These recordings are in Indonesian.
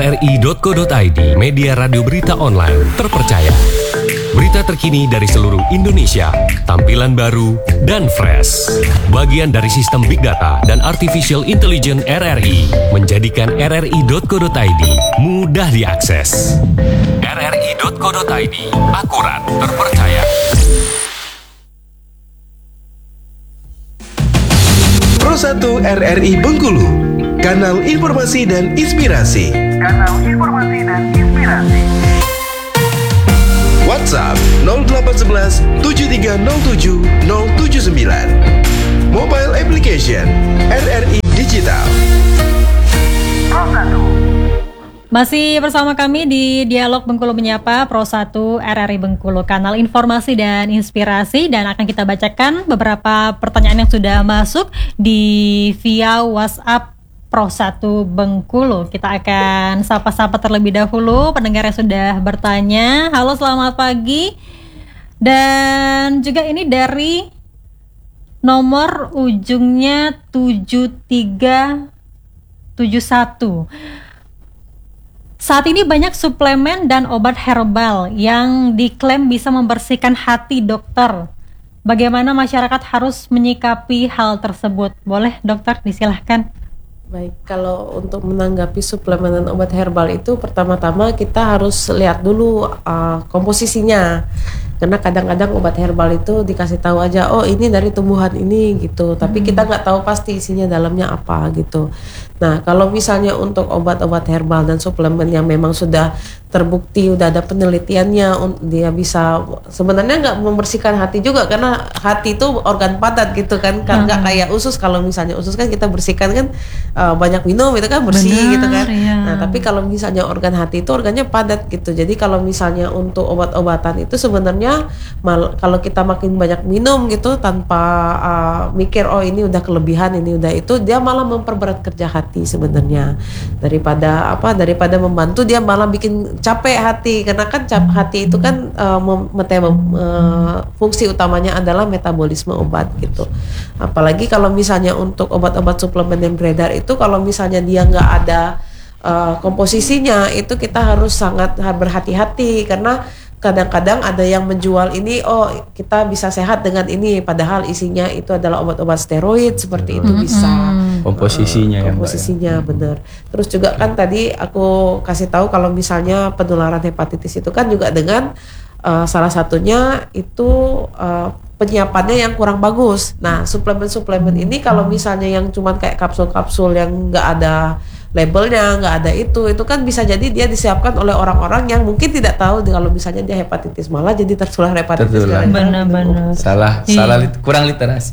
rri.co.id, media radio berita online terpercaya. Berita terkini dari seluruh Indonesia, tampilan baru dan fresh. Bagian dari sistem Big Data dan Artificial Intelligence RRI, menjadikan rri.co.id mudah diakses. rri.co.id, akurat, terpercaya. Pro 1 RRI Bengkulu, kanal informasi dan inspirasi. WhatsApp 0811 7307 079. Mobile application RRI Digital. Masih bersama kami di Dialog Bengkulu Menyapa Pro 1 RRI Bengkulu, kanal informasi dan inspirasi, dan akan kita bacakan beberapa pertanyaan yang sudah masuk di via WhatsApp Pro 1 Bengkulu. Kita akan sapa-sapa terlebih dahulu pendengar yang sudah bertanya. Halo, selamat pagi. Dan juga ini dari nomor ujungnya 7371. Saat ini banyak suplemen dan obat herbal yang diklaim bisa membersihkan hati, dokter. Bagaimana masyarakat harus menyikapi hal tersebut? Boleh, dokter, disilahkan. Baik, kalau untuk menanggapi suplemen dan obat herbal itu pertama-tama kita harus lihat dulu komposisinya. Karena kadang-kadang obat herbal itu dikasih tahu aja, oh ini dari tumbuhan ini gitu, tapi kita nggak tahu pasti isinya dalamnya apa gitu. Nah, kalau misalnya untuk obat-obat herbal dan suplemen yang memang sudah terbukti, udah ada penelitiannya, dia bisa sebenarnya nggak membersihkan hati juga, karena hati itu organ padat gitu kan, nggak kayak usus. Kalau misalnya usus kan kita bersihkan kan banyak minum itu kan bersih. Benar, gitu kan. Iya. Nah, tapi kalau misalnya organ hati itu organnya padat gitu. Jadi kalau misalnya untuk obat-obatan itu sebenarnya kalau kita makin banyak minum gitu tanpa mikir oh ini udah kelebihan, ini udah itu, dia malah memperberat kerja hati sebenarnya. Daripada membantu, dia malah bikin capek hati, karena kan hati itu kan fungsi utamanya adalah metabolisme obat gitu. Apalagi kalau misalnya untuk obat-obat suplemen yang beredar itu, kalau misalnya dia nggak ada komposisinya, itu kita harus sangat berhati-hati, karena kadang-kadang ada yang menjual ini, oh kita bisa sehat dengan ini, padahal isinya itu adalah obat-obat steroid seperti itu bisa. Komposisinya benar. Terus juga kan tadi aku kasih tahu kalau misalnya penularan hepatitis itu kan juga dengan salah satunya itu penyiapannya yang kurang bagus. Nah, suplemen-suplemen ini kalau misalnya yang cuman kayak kapsul-kapsul yang nggak ada labelnya, nggak ada itu kan bisa jadi dia disiapkan oleh orang-orang yang mungkin tidak tahu kalau misalnya dia hepatitis, malah jadi tertular hepatitis. Benar-benar. Kurang literasi.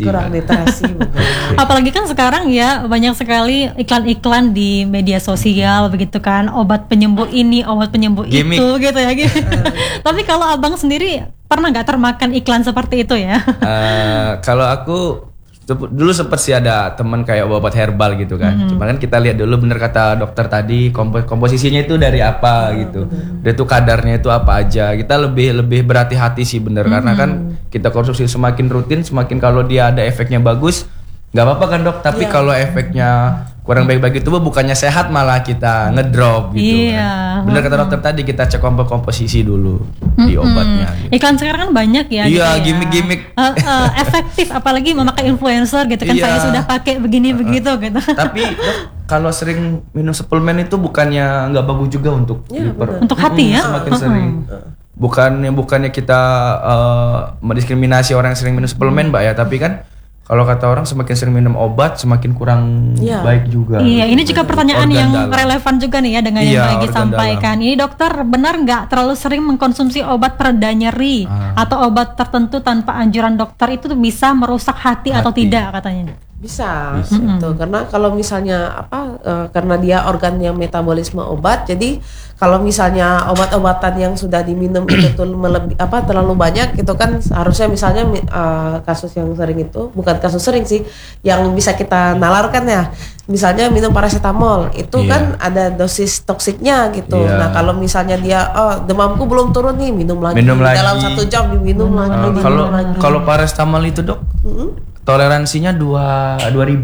Apalagi kan sekarang ya banyak sekali iklan-iklan di media sosial begitu kan, obat penyembuh ini, obat penyembuh gimmick itu gitu ya. Tapi kalau abang sendiri pernah nggak termakan iklan seperti itu ya? Kalau aku dulu sempat sih ada teman kayak obat herbal gitu kan. Cuma kan kita lihat dulu, bener kata dokter tadi, komposisinya itu dari apa gitu. Udah tuh kadarnya itu apa aja. Kita lebih berhati-hati sih bener, karena kan kita konsumsi semakin rutin, semakin kalau dia ada efeknya bagus, nggak apa-apa kan dok. Tapi kalau efeknya kurang baik-baik itu bukannya sehat, malah kita ngedrop gitu. Kan. Bener kata dokter tadi, kita cek komposisi dulu di obatnya. Gitu. Iklan sekarang kan banyak ya. Iya, gitu gimmick-gimmick. Efektif, apalagi memakai influencer gitu kan. Saya sudah pakai begini begitu gitu. Tapi dok, kalau sering minum suplemen itu bukannya nggak bagus juga untuk liver. Untuk hati ya. Semakin sering. Bukannya kita mendiskriminasi orang yang sering minum suplemen, Mbak ya, tapi kan kalau kata orang semakin sering minum obat semakin kurang baik juga. Iya, ini juga pertanyaan yang relevan juga nih ya dengan yang lagi sampaikan. Ini dokter, benar nggak terlalu sering mengkonsumsi obat pereda nyeri atau obat tertentu tanpa anjuran dokter itu bisa merusak hati atau tidak katanya? Bisa. Itu karena kalau misalnya karena dia organ yang metabolisme obat, jadi kalau misalnya obat-obatan yang sudah diminum itu tuh terlalu banyak itu kan harusnya misalnya kasus yang sering itu, bukan kasus sering sih, yang bisa kita nalarkan ya, misalnya minum paracetamol itu kan ada dosis toksiknya gitu. Nah kalau misalnya dia demamku belum turun nih, minum lagi. Dalam 1 jam diminum lagi. Kalau paracetamol itu dok, toleransinya 2000 ya?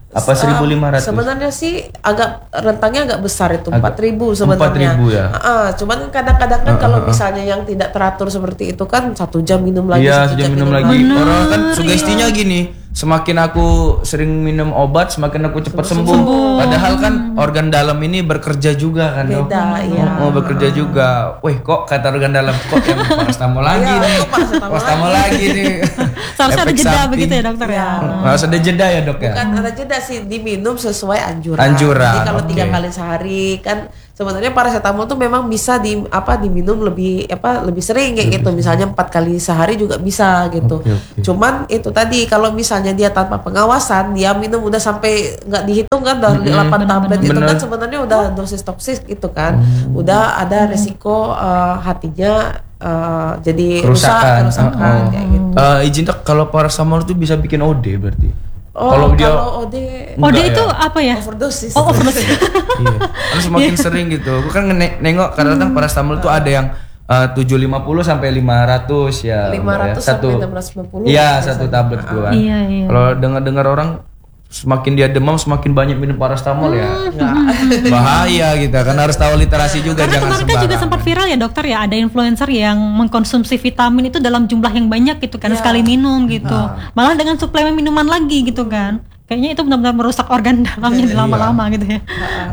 Apa 1.500? Sebenarnya sih agak rentangnya agak besar itu 4.000 sebenarnya. 4.000 ya. Cuman kadang-kadang kan kalau misalnya yang tidak teratur seperti itu kan 1 jam minum lagi, Iya, 1 jam minum lagi. Bener, Orang kan sugestinya gini, semakin aku sering minum obat, semakin aku cepat sembuh. Padahal kan organ dalam ini bekerja juga kan, Dok. Beda, iya. Oh, bekerja juga. Wih, kok kata organ dalam kok yang paracetamol lagi Iya, nih. kok Paracetamol lagi nih. Seharusnya ada Efek jeda samping. begitu ya dokter ya. Harus ada jeda ya, Dok ya. Kan ada jeda sih, diminum sesuai anjuran. Anjuran, Jadi kalau oke. 3 kali sehari kan sebenarnya paracetamol tuh memang bisa diminum lebih sering kayak gitu. Misalnya 4 kali sehari juga bisa gitu. Oke. Cuman itu tadi kalau misalnya dia tanpa pengawasan, dia minum udah sampai nggak dihitung kan dari 8 tablet itu Bener. kan sebenarnya udah dosis toksik gitu kan. Udah ada resiko hatinya jadi kerusakan kayak gitu. Izin Dok, kalau paracetamol itu bisa bikin OD berarti. Oh, Kalau dia kalau OD OD Enggak itu ya. apa ya? overdosis. Oh, overdosis. Iya. Kan semakin sering gitu. Aku kan nengok kadang-kadang paracetamol tuh ada yang 750 sampai 500 ya. 500 Mbak, ya. sampai 650. Iya, satu tablet tuh kan. Iya, iya. Kalau dengar orang semakin dia demam semakin banyak minum paracetamol ya. Bahaya gitu. Karena harus tahu literasi juga, Karena jangan kemarin kan juga sembarangan. sempat viral ya dokter ya, ada influencer yang mengkonsumsi vitamin itu dalam jumlah yang banyak gitu kan, sekali minum gitu. Malah dengan suplemen minuman lagi gitu kan. Kayaknya itu benar-benar merusak organ dalamnya lama-lama gitu ya.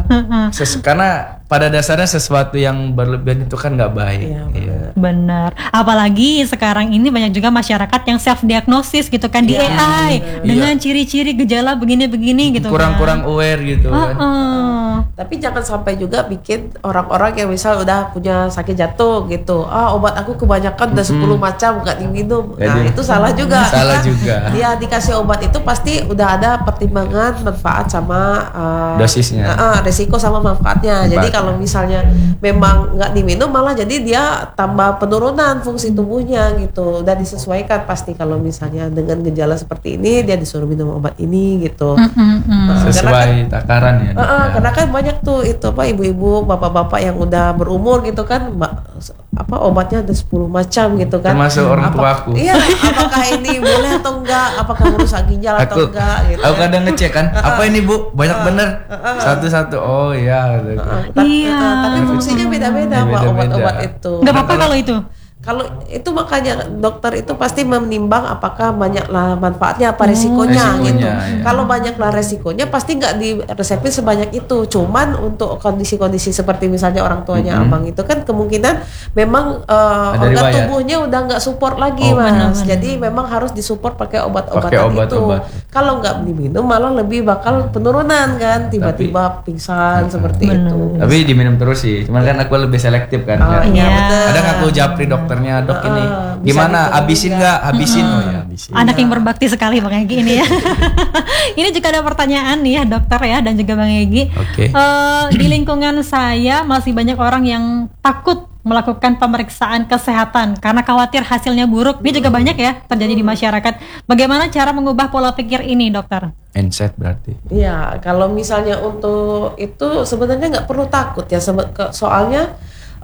Karena pada dasarnya sesuatu yang berlebihan itu kan nggak baik. Iya, Benar. Apalagi sekarang ini banyak juga masyarakat yang self diagnosis gitu kan di AI dengan ciri-ciri gejala begini-begini gitu. Kurang-kurang aware gitu kan. Tapi jangan sampai juga bikin orang-orang yang misal udah punya sakit jantung gitu. Obat aku kebanyakan udah 10 macam nggak diminum. Nah, Jadi- itu salah juga. Salah Karena juga. Dia dikasih obat itu pasti udah ada pertimbangan manfaat sama Dosisnya. resiko sama manfaatnya. Jadi Manfaat. kalau misalnya memang nggak diminum malah jadi dia tambah penurunan fungsi tubuhnya gitu. Udah disesuaikan pasti kalau misalnya dengan gejala seperti ini dia disuruh minum obat ini gitu. Sesuai takaran ya. Dok, ya. Karena kan banyak tuh itu ibu-ibu, bapak-bapak yang udah berumur gitu kan, obatnya ada 10 macam gitu kan. Termasuk orang tuaku. Iya, apakah ini boleh atau enggak? Apakah merusak ginjal atau enggak gitu. Aku kadang ngecek kan, apa ini Bu? Banyak bener. Satu-satu. Oh iya. Gitu. Tapi fungsinya beda-beda Pak, Beda-beda. obat-obat itu. Nggak apa-apa kalau itu. Kalau itu makanya dokter itu pasti menimbang apakah banyaklah manfaatnya apa resikonya Resikonya, gitu. ya. Kalau banyaklah resikonya pasti nggak diresepin sebanyak itu. Cuman untuk kondisi-kondisi seperti misalnya orang tuanya abang itu kan kemungkinan memang organ riwayat. tubuhnya udah nggak support lagi mas. Jadi memang harus disupport pakai obat-obatan Pakai obat-obat. itu. Kalau nggak diminum malah lebih bakal penurunan kan. Tiba-tiba pingsan seperti itu. Tapi diminum terus sih. Cuman kan aku lebih selektif kan. Oh, Ya. iya betul. Kadang aku japri dokternya, Dok ini bisa gimana? diturunin Habisin nggak? Habisin. Oh ya, habisin. Anak yang berbakti sekali Bang Egy ini ya. Ini juga ada pertanyaan nih ya dokter ya dan juga Bang Egy. Oke. Di lingkungan saya masih banyak orang yang takut melakukan pemeriksaan kesehatan karena khawatir hasilnya buruk. Ini juga banyak ya terjadi di masyarakat. Bagaimana cara mengubah pola pikir ini dokter? Mindset berarti. Iya, kalau misalnya untuk itu sebenarnya nggak perlu takut ya, soalnya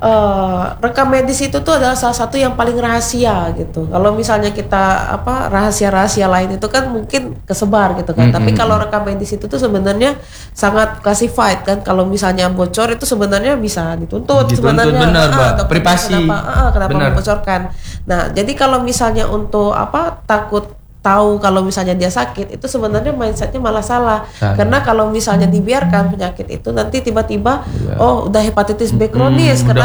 rekam medis itu tuh adalah salah satu yang paling rahasia gitu. Kalau misalnya kita rahasia-rahasia lain itu kan mungkin kesebar gitu kan. Tapi kalau rekam medis itu tuh sebenarnya sangat classified kan. Kalau misalnya bocor itu sebenarnya bisa dituntut sebenarnya. Benar, Mbak. Dokternya Privasi. Kenapa Benar. membocorkan? Nah, jadi kalau misalnya untuk takut tahu kalau misalnya dia sakit itu sebenarnya mindsetnya malah salah. Karena kalau misalnya dibiarkan penyakit itu nanti tiba-tiba udah hepatitis B kronis karena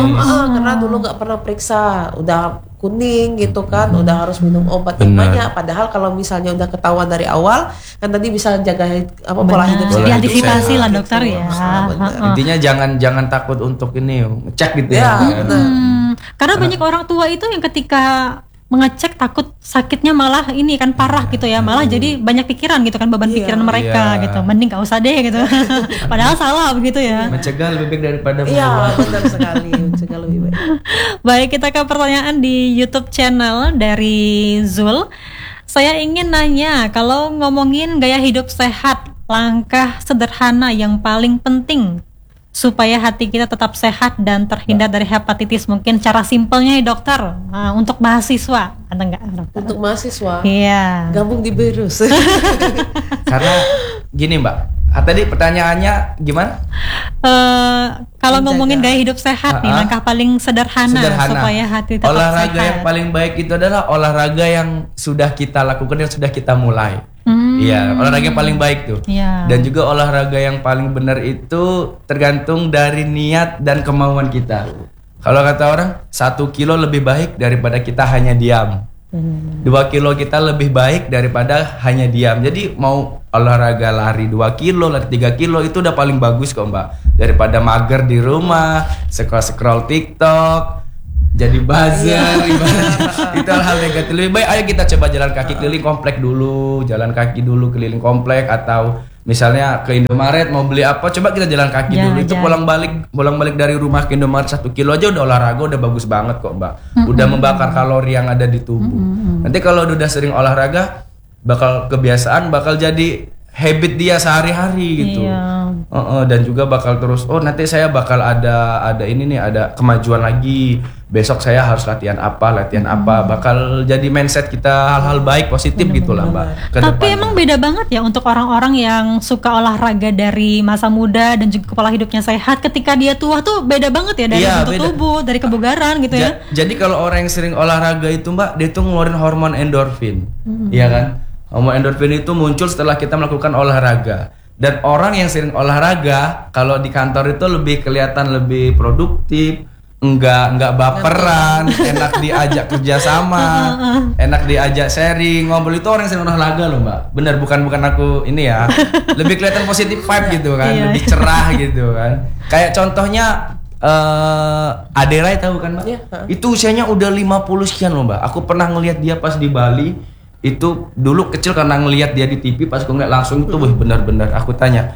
dulu nggak pernah periksa, udah kuning gitu kan, udah harus minum obat yang banyak. Padahal kalau misalnya udah ketahuan dari awal kan tadi bisa jaga pola hidup sehat. Diantisipasi lah dokter ya. Intinya jangan takut untuk ini ngecek gitu Ya, ya. benar. Karena banyak orang tua itu yang ketika mengecek takut sakitnya malah ini kan parah gitu ya, malah jadi banyak pikiran gitu kan, beban pikiran mereka gitu, mending gak usah deh gitu. Padahal salah begitu ya. Mencegah lebih baik daripada Iya, benar sekali, mencegah lebih baik. Baik, kita ke pertanyaan di YouTube channel dari Zul. Saya ingin nanya, kalau ngomongin gaya hidup sehat, langkah sederhana yang paling penting supaya hati kita tetap sehat dan terhindar dari hepatitis? Mungkin cara simpelnya ya dokter, untuk mahasiswa atau enggak dokter? Untuk mahasiswa, Iya. gabung di Berus. Karena gini Mbak, tadi pertanyaannya gimana? Kalau Menjaga. ngomongin gaya hidup sehat nih, langkah paling sederhana supaya hati tetap olahraga sehat. yang paling baik itu adalah olahraga yang sudah kita lakukan, yang sudah kita mulai. Iya, olahraga yang paling baik tuh. Iya. Dan juga olahraga yang paling benar itu tergantung dari niat dan kemauan kita. Kalau kata orang, 1 kilo lebih baik daripada kita hanya diam. 2 kilo kita lebih baik daripada hanya diam. Jadi mau olahraga lari 2 kilo, lari 3 kilo itu udah paling bagus kok Mbak. Daripada mager di rumah, scroll TikTok, jadi buzzer, itu hal-hal negatif. Lebih baik ayo kita coba jalan kaki keliling komplek dulu, jalan kaki dulu keliling komplek, atau misalnya ke Indomaret mau beli apa, coba kita jalan kaki dulu. Itu pulang balik dari rumah ke Indomaret 1 kilo aja udah olahraga, udah bagus banget kok Mbak. Udah membakar kalori yang ada di tubuh. Nanti kalau udah sering olahraga, bakal kebiasaan, bakal jadi habit dia sehari-hari gitu. Dan juga bakal terus, oh nanti saya bakal ada ini nih, ada kemajuan lagi. Besok saya harus latihan apa, bakal jadi mindset kita hal-hal baik, positif gitulah Mbak. Tapi emang beda banget ya untuk orang-orang yang suka olahraga dari masa muda dan juga pola hidupnya sehat, ketika dia tua tuh beda banget ya dari bentuk tubuh, dari kebugaran gitu ya. Jadi kalau orang yang sering olahraga itu Mbak, dia tuh ngeluarin hormon endorfin. Iya kan? Hormon endorfin itu muncul setelah kita melakukan olahraga. Dan orang yang sering olahraga kalau di kantor itu lebih kelihatan lebih produktif, enggak baperan, enak diajak kerjasama, enak diajak sharing, ngobrol. Itu orang yang sering olahraga loh Mbak. Bener, bukan aku ini ya. Lebih kelihatan positif vibe gitu kan, lebih cerah gitu kan. Kayak contohnya Aderai tahu kan Mbak? Itu usianya udah 50 sekian loh Mbak. Aku pernah ngelihat dia pas di Bali. Itu dulu kecil karena ngelihat dia di TV, pas aku ngeliat langsung itu benar-benar aku tanya,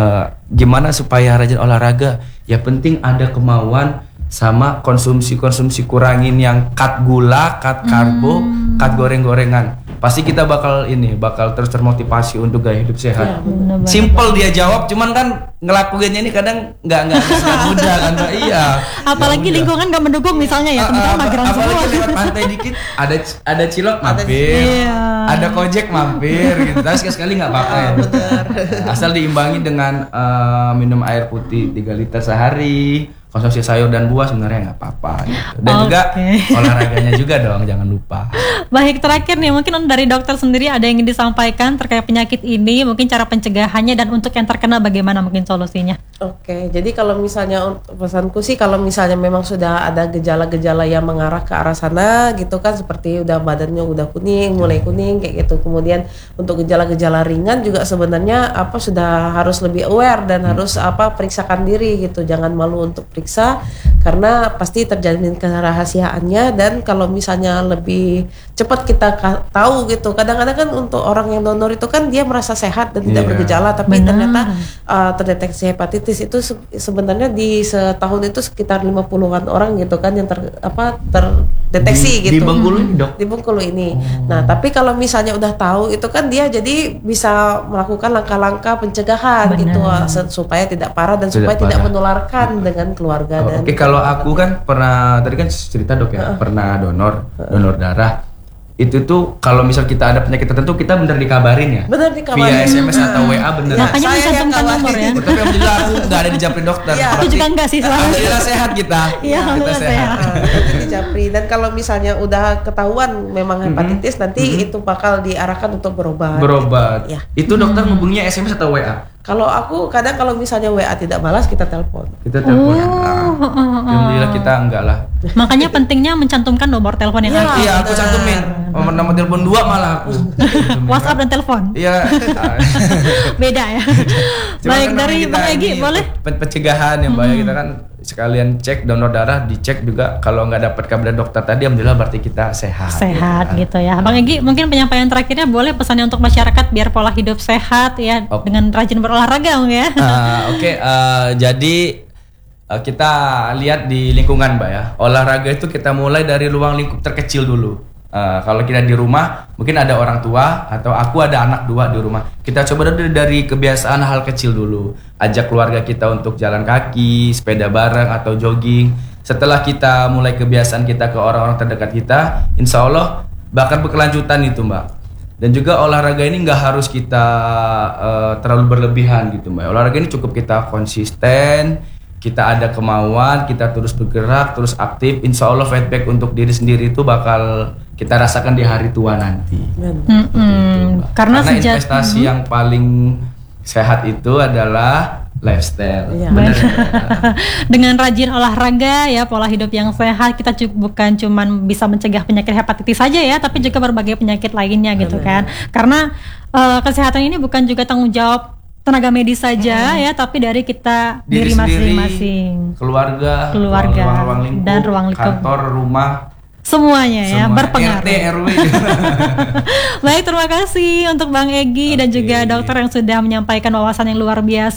gimana supaya rajin olahraga? Ya penting ada kemauan sama konsumsi kurangin yang cut gula, cut karbo, cut goreng-gorengan. Pasti kita bakal terus termotivasi untuk gaya hidup sehat. Simple dia jawab, cuman kan ngelakuinnya ini kadang nggak mudah kan Mbak. Iya. Apalagi lingkungan nggak mendukung misalnya ya, teman-teman mageran semua. Apalagi lewat pantai dikit ada cilok mampir, ada kojek mampir gitu. Tapi sekali nggak apa-apa ya. Asal diimbangi dengan minum air putih 3 liter sehari, konsumsi sayur dan buah sebenarnya nggak apa-apa gitu. Dan juga olahraganya juga dong, jangan lupa. Baik, terakhir nih mungkin dari dokter sendiri ada yang ingin disampaikan terkait penyakit ini, mungkin cara pencegahannya dan untuk yang terkena bagaimana mungkin solusinya. Oke, jadi kalau misalnya pesanku sih, kalau misalnya memang sudah ada gejala-gejala yang mengarah ke arah sana gitu kan, seperti udah badannya udah kuning, mulai kuning kayak gitu. Kemudian untuk gejala-gejala ringan juga sebenarnya sudah harus lebih aware dan harus periksakan diri gitu. Jangan malu untuk periksa karena pasti terjamin kerahasiaannya, dan kalau misalnya lebih cepat kita tahu gitu. Kadang-kadang kan untuk orang yang donor itu kan dia merasa sehat dan tidak bergejala, tapi ternyata terdeteksi hepatitis itu sebenarnya di setahun itu sekitar 50-an orang gitu kan yang terdeteksi gitu. Di Bengkulu ini dok? Di Bengkulu ini. Nah tapi kalau misalnya udah tahu itu kan dia jadi bisa melakukan langkah-langkah pencegahan gitu supaya tidak parah dan supaya tidak menularkan dengan keluarga. Oke, kalau aku kan pernah, tadi kan cerita dok ya, pernah donor darah. Itu tuh kalau misal kita ada penyakit tertentu, kita bener dikabarin ya? Bener dikabarin. Via SMS atau WA bener. Makanya mencantumkan nomor ya. Tapi alhamdulillah aku nggak ada di Japri dokter. Aku juga enggak sih selalu. Alhamdulillah sehat kita. Iya, kita sehat. Nanti di Japri, dan kalau misalnya udah ketahuan memang hepatitis, nanti itu bakal diarahkan untuk berobat. Ya. Itu dokter hubunginya SMS atau WA? Kalau aku kadang kalau misalnya WA tidak balas, kita telepon. Alhamdulillah kita enggak lah. Makanya pentingnya mencantumkan nomor telepon yang ada. Iya, aku cantumin. Nomor telepon 2 malah aku. WhatsApp dan telepon. Iya. Beda ya. Baik, dari Bang Egy boleh? Pencegahan ya Mbak, kita kan sekalian cek donor darah, dicek juga kalau nggak dapat kabar dari dokter tadi, alhamdulillah berarti kita sehat gitu ya. Bang Egy, mungkin penyampaian terakhirnya boleh pesannya untuk masyarakat biar pola hidup sehat ya, dengan rajin berolahraga ya. Jadi kita lihat di lingkungan Mbak ya, olahraga itu kita mulai dari ruang lingkup terkecil dulu. Kalau kita di rumah, mungkin ada orang tua atau aku ada anak 2 di rumah. Kita coba dari kebiasaan hal kecil dulu. Ajak keluarga kita untuk jalan kaki, sepeda bareng atau jogging. Setelah kita mulai kebiasaan kita ke orang-orang terdekat kita, insya Allah bakal berkelanjutan itu Mbak. Dan juga olahraga ini nggak harus kita terlalu berlebihan gitu Mbak. Olahraga ini cukup kita konsisten, kita ada kemauan, kita terus bergerak, terus aktif. Insya Allah feedback untuk diri sendiri itu bakal kita rasakan di hari tua nanti. Karena investasi yang paling sehat itu adalah lifestyle. Iya. Benar. dengan rajin olahraga ya, pola hidup yang sehat, kita bukan cuman bisa mencegah penyakit hepatitis saja ya, tapi juga berbagai penyakit lainnya gitu kan. Karena kesehatan ini bukan juga tanggung jawab tenaga medis saja ya, tapi dari kita diri masing-masing, keluarga, ruang lingkup, dan ruang lingkup kantor, rumah, semuanya ya berpengaruh. RT, RW. Baik, terima kasih untuk Bang Egy dan juga dokter yang sudah menyampaikan wawasan yang luar biasa